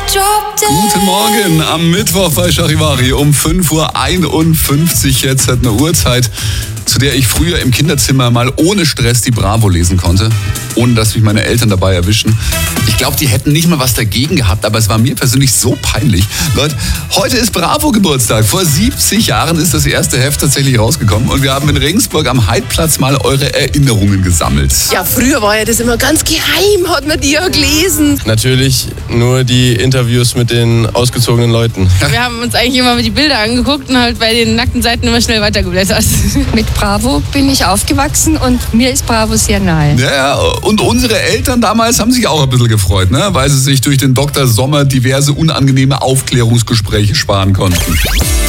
Guten Morgen am Mittwoch bei Charivari um 5.51 Uhr. Jetzt hat eine Uhrzeit, zu der ich früher im Kinderzimmer mal ohne Stress die Bravo lesen konnte, ohne dass mich meine Eltern dabei erwischen. Ich glaube, die hätten nicht mal was dagegen gehabt, aber es war mir persönlich so peinlich. Leute, heute ist Bravo-Geburtstag. Vor 70 Jahren ist das erste Heft tatsächlich rausgekommen und wir haben in Regensburg am Heidplatz mal eure Erinnerungen gesammelt. Ja, früher war ja das immer ganz geheim, hat man die ja gelesen. Natürlich nur die Interviews mit den ausgezogenen Leuten. Wir haben uns eigentlich immer die Bilder angeguckt und halt bei den nackten Seiten immer schnell weitergeblättert. Mit Bravo bin ich aufgewachsen und mir ist Bravo sehr nahe. Ja, und unsere Eltern damals haben sich auch ein bisschen gefreut, ne? Weil sie sich durch den Dr. Sommer diverse unangenehme Aufklärungsgespräche sparen konnten.